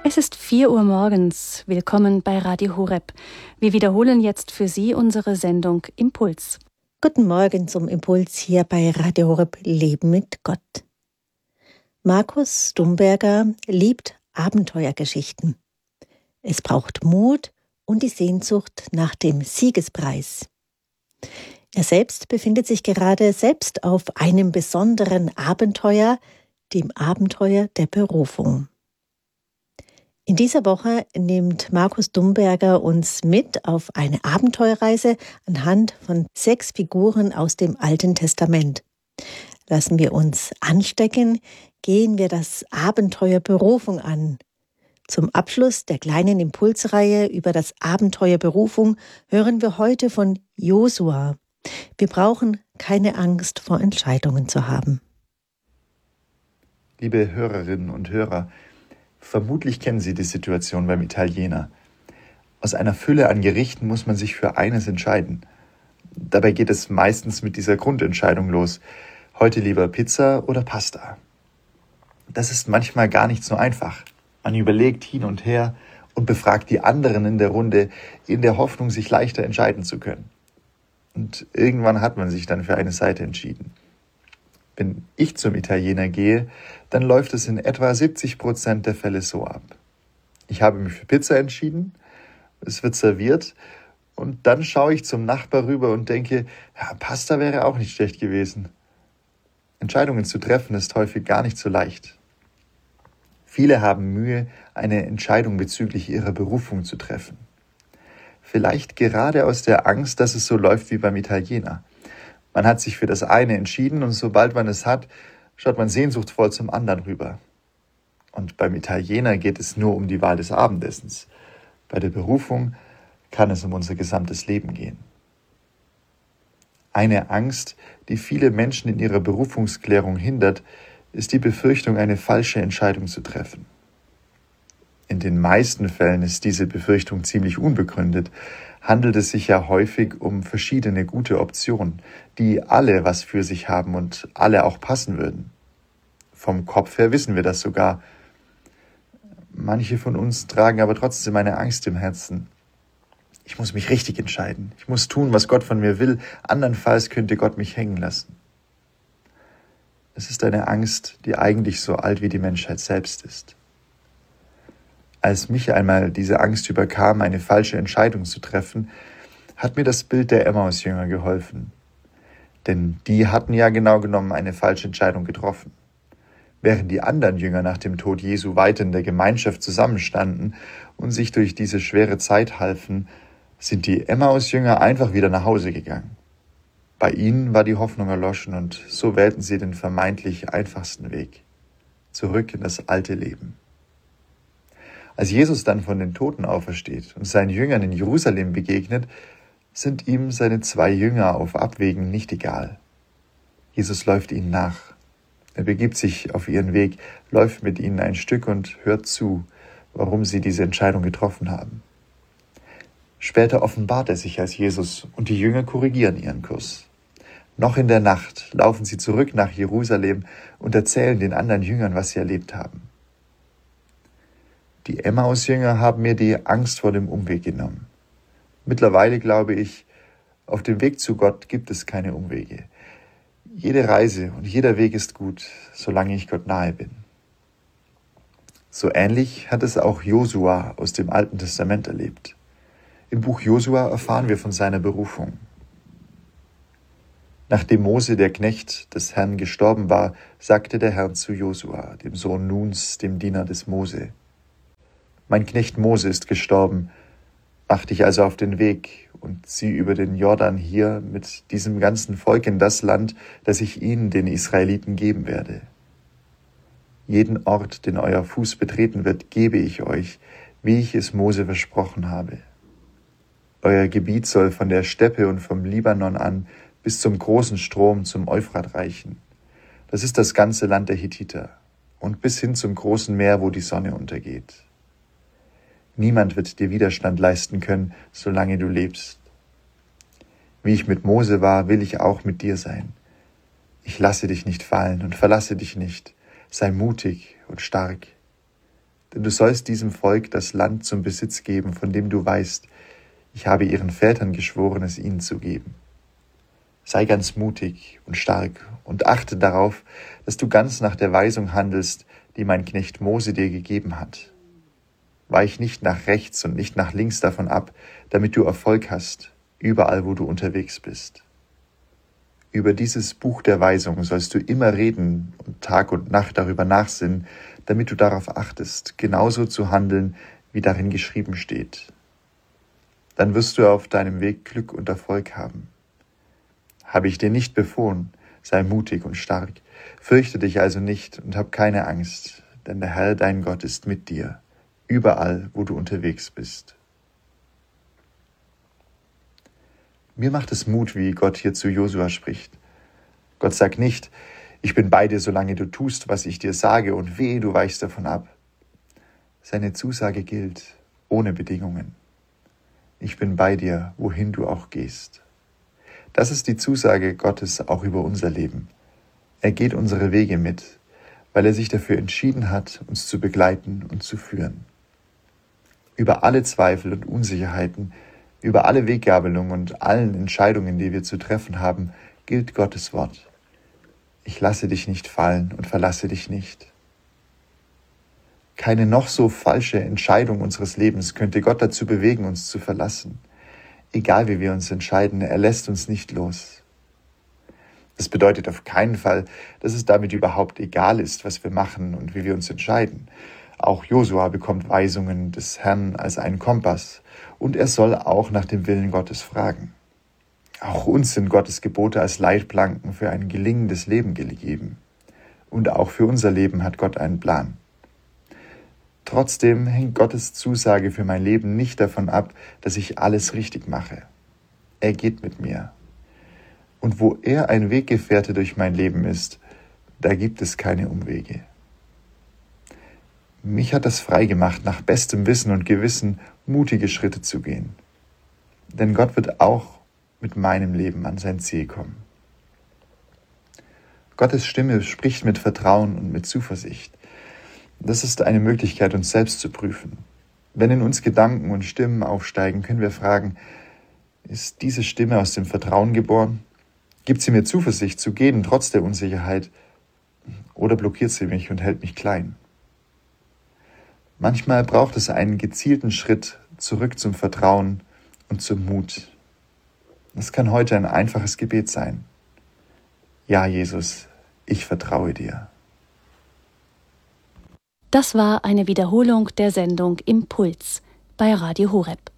Es ist 4 Uhr morgens. Willkommen bei Radio Horeb. Wir wiederholen jetzt für Sie unsere Sendung Impuls. Guten Morgen zum Impuls hier bei Radio Horeb Leben mit Gott. Markus Dumberger liebt Abenteuergeschichten. Es braucht Mut und die Sehnsucht nach dem Siegespreis. Er selbst befindet sich gerade selbst auf einem besonderen Abenteuer, dem Abenteuer der Berufung. In dieser Woche nimmt Markus Dumberger uns mit auf eine Abenteuerreise anhand von 6 Figuren aus dem Alten Testament. Lassen wir uns anstecken, gehen wir das Abenteuer Berufung an. Zum Abschluss der kleinen Impulsreihe über das Abenteuer Berufung hören wir heute von Josua. Wir brauchen keine Angst vor Entscheidungen zu haben. Liebe Hörerinnen und Hörer, vermutlich kennen Sie die Situation beim Italiener. Aus einer Fülle an Gerichten muss man sich für eines entscheiden. Dabei geht es meistens mit dieser Grundentscheidung los. Heute lieber Pizza oder Pasta. Das ist manchmal gar nicht so einfach. Man überlegt hin und her und befragt die anderen in der Runde, in der Hoffnung, sich leichter entscheiden zu können. Und irgendwann hat man sich dann für eine Seite entschieden. Wenn ich zum Italiener gehe, dann läuft es in etwa 70% der Fälle so ab. Ich habe mich für Pizza entschieden, es wird serviert und dann schaue ich zum Nachbar rüber und denke, ja, Pasta wäre auch nicht schlecht gewesen. Entscheidungen zu treffen ist häufig gar nicht so leicht. Viele haben Mühe, eine Entscheidung bezüglich ihrer Berufung zu treffen. Vielleicht gerade aus der Angst, dass es so läuft wie beim Italiener. Man hat sich für das eine entschieden und sobald man es hat, schaut man sehnsuchtsvoll zum anderen rüber. Und beim Italiener geht es nur um die Wahl des Abendessens. Bei der Berufung kann es um unser gesamtes Leben gehen. Eine Angst, die viele Menschen in ihrer Berufungsklärung hindert, ist die Befürchtung, eine falsche Entscheidung zu treffen. In den meisten Fällen ist diese Befürchtung ziemlich unbegründet, handelt es sich ja häufig um verschiedene gute Optionen, die alle was für sich haben und alle auch passen würden. Vom Kopf her wissen wir das sogar. Manche von uns tragen aber trotzdem eine Angst im Herzen. Ich muss mich richtig entscheiden. Ich muss tun, was Gott von mir will. Andernfalls könnte Gott mich hängen lassen. Es ist eine Angst, die eigentlich so alt wie die Menschheit selbst ist. Als mich einmal diese Angst überkam, eine falsche Entscheidung zu treffen, hat mir das Bild der Emmaus-Jünger geholfen. Denn die hatten ja genau genommen eine falsche Entscheidung getroffen. Während die anderen Jünger nach dem Tod Jesu weiter in der Gemeinschaft zusammenstanden und sich durch diese schwere Zeit halfen, sind die Emmaus-Jünger einfach wieder nach Hause gegangen. Bei ihnen war die Hoffnung erloschen und so wählten sie den vermeintlich einfachsten Weg, zurück in das alte Leben. Als Jesus dann von den Toten aufersteht und seinen Jüngern in Jerusalem begegnet, sind ihm seine 2 Jünger auf Abwägen nicht egal. Jesus läuft ihnen nach. Er begibt sich auf ihren Weg, läuft mit ihnen ein Stück und hört zu, warum sie diese Entscheidung getroffen haben. Später offenbart er sich als Jesus und die Jünger korrigieren ihren Kurs. Noch in der Nacht laufen sie zurück nach Jerusalem und erzählen den anderen Jüngern, was sie erlebt haben. Die Emmaus-Jünger haben mir die Angst vor dem Umweg genommen. Mittlerweile glaube ich, auf dem Weg zu Gott gibt es keine Umwege. Jede Reise und jeder Weg ist gut, solange ich Gott nahe bin. So ähnlich hat es auch Josua aus dem Alten Testament erlebt. Im Buch Josua erfahren wir von seiner Berufung. Nachdem Mose, der Knecht des Herrn, gestorben war, sagte der Herr zu Josua, dem Sohn Nuns, dem Diener des Mose: Mein Knecht Mose ist gestorben, mach dich also auf den Weg und zieh über den Jordan hier mit diesem ganzen Volk in das Land, das ich ihnen, den Israeliten, geben werde. Jeden Ort, den euer Fuß betreten wird, gebe ich euch, wie ich es Mose versprochen habe. Euer Gebiet soll von der Steppe und vom Libanon an bis zum großen Strom zum Euphrat reichen. Das ist das ganze Land der Hethiter und bis hin zum großen Meer, wo die Sonne untergeht. Niemand wird dir Widerstand leisten können, solange du lebst. Wie ich mit Mose war, will ich auch mit dir sein. Ich lasse dich nicht fallen und verlasse dich nicht. Sei mutig und stark. denn du sollst diesem Volk das Land zum Besitz geben, von dem du weißt, ich habe ihren Vätern geschworen, es ihnen zu geben. Sei ganz mutig und stark und achte darauf, dass du ganz nach der Weisung handelst, die mein Knecht Mose dir gegeben hat. Weich nicht nach rechts und nicht nach links davon ab, damit du Erfolg hast, überall wo du unterwegs bist. Über dieses Buch der Weisung sollst du immer reden und Tag und Nacht darüber nachsinnen, damit du darauf achtest, genauso zu handeln, wie darin geschrieben steht. Dann wirst du auf deinem Weg Glück und Erfolg haben. Habe ich dir nicht befohlen, sei mutig und stark, fürchte dich also nicht und hab keine Angst, denn der Herr, dein Gott, ist mit dir, überall, wo du unterwegs bist. Mir macht es Mut, wie Gott hier zu Josua spricht. Gott sagt nicht, ich bin bei dir, solange du tust, was ich dir sage, und wehe, du weichst davon ab. Seine Zusage gilt, ohne Bedingungen. Ich bin bei dir, wohin du auch gehst. Das ist die Zusage Gottes auch über unser Leben. Er geht unsere Wege mit, weil er sich dafür entschieden hat, uns zu begleiten und zu führen. Über alle Zweifel und Unsicherheiten, über alle Weggabelungen und allen Entscheidungen, die wir zu treffen haben, gilt Gottes Wort. Ich lasse dich nicht fallen und verlasse dich nicht. Keine noch so falsche Entscheidung unseres Lebens könnte Gott dazu bewegen, uns zu verlassen. Egal wie wir uns entscheiden, er lässt uns nicht los. Das bedeutet auf keinen Fall, dass es damit überhaupt egal ist, was wir machen und wie wir uns entscheiden. Auch Josua bekommt Weisungen des Herrn als einen Kompass und er soll auch nach dem Willen Gottes fragen. Auch uns sind Gottes Gebote als Leitplanken für ein gelingendes Leben gegeben. Und auch für unser Leben hat Gott einen Plan. Trotzdem hängt Gottes Zusage für mein Leben nicht davon ab, dass ich alles richtig mache. Er geht mit mir. Und wo er ein Weggefährte durch mein Leben ist, da gibt es keine Umwege. Mich hat das frei gemacht, nach bestem Wissen und Gewissen mutige Schritte zu gehen. Denn Gott wird auch mit meinem Leben an sein Ziel kommen. Gottes Stimme spricht mit Vertrauen und mit Zuversicht. Das ist eine Möglichkeit, uns selbst zu prüfen. Wenn in uns Gedanken und Stimmen aufsteigen, können wir fragen, ist diese Stimme aus dem Vertrauen geboren? Gibt sie mir Zuversicht zu gehen, trotz der Unsicherheit? Oder blockiert sie mich und hält mich klein? Manchmal braucht es einen gezielten Schritt zurück zum Vertrauen und zum Mut. Das kann heute ein einfaches Gebet sein. Ja, Jesus, ich vertraue dir. Das war eine Wiederholung der Sendung Impuls bei Radio Horeb.